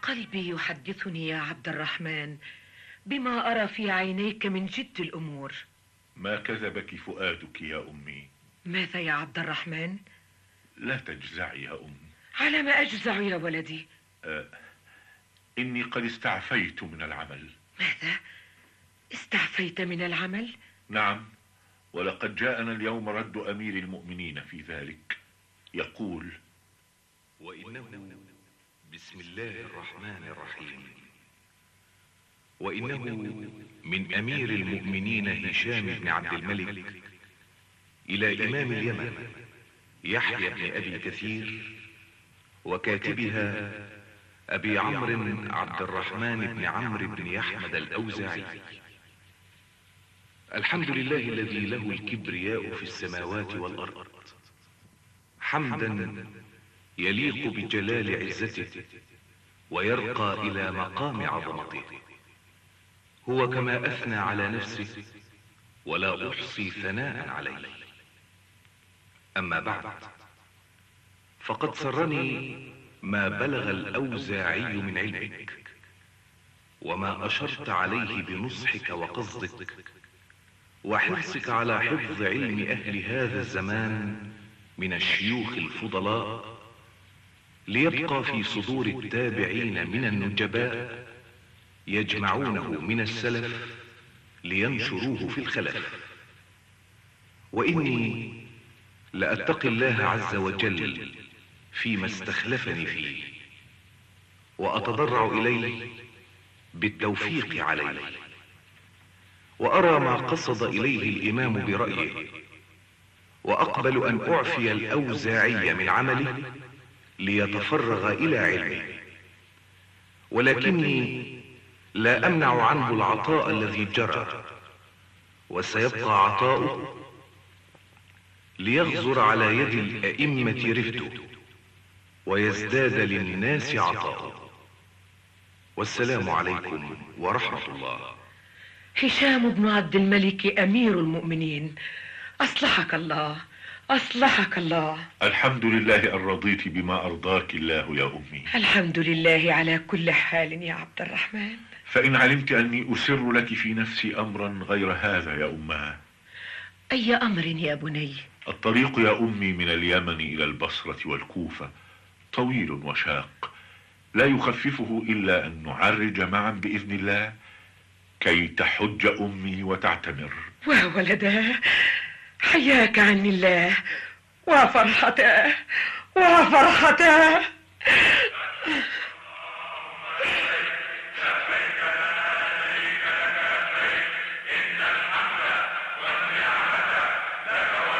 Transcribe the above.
قلبي يحدثني يا عبد الرحمن بما أرى في عينيك من جد الأمور. ما كذبك فؤادك يا أمي. ماذا يا عبد الرحمن؟ لا تجزعي يا أم. على ما أجزع يا ولدي؟ إني قد استعفيت من العمل. ماذا؟ استعفيت من العمل؟ نعم، ولقد جاءنا اليوم رد أمير المؤمنين في ذلك. يقول: وإنه بسم الله الرحمن الرحيم، وإنه من أمير المؤمنين هشام بن عبد الملك إلى إمام اليمن يحيى بن أبي كثير وكاتبها أبي عمرو عبد الرحمن بن عمرو بن يحمد الأوزاعي. الحمد لله الذي له الكبرياء في السماوات والأرض، حمدا يليق بجلال عزته ويرقى إلى مقام عظمته. هو كما أثنى على نفسه ولا أحصي ثناء عليه. أما بعد، فقد سرني ما بلغ الأوزاعي من علمك وما أشرت عليه بنصحك وقصدك وحرصك على حفظ علم أهل هذا الزمان من الشيوخ الفضلاء، ليبقى في صدور التابعين من النجباء يجمعونه من السلف لينشروه في الخلف. وإني لأتقي الله عز وجل فيما استخلفني فيه، وأتضرع إليه بالتوفيق عليه، وأرى ما قصد إليه الإمام برأيه، وأقبل أن أعفي الأوزاعي من عمله ليتفرغ إلى علمه، ولكني لا أمنع عنه العطاء الذي جرى، وسيبقى عطاؤه ليغزر على يد الأئمة رفده ويزداد للناس عطاؤه. والسلام عليكم ورحمة الله. هشام بن عبد الملك أمير المؤمنين، أصلحك الله، أصلحك الله. الحمد لله أن رضيت بما أرضاك الله يا أمي. الحمد لله على كل حال يا عبد الرحمن. فإن علمت أني أسر لك في نفسي أمرا غير هذا يا أمها. أي أمر يا بني؟ الطريق يا أمي من اليمن إلى البصرة والكوفة طويل وشاق، لا يخففه إلا أن نعرج معا بإذن الله كي تحج أمي وتعتمر. وولدا، حياك عني الله، وفرحته وفرحته.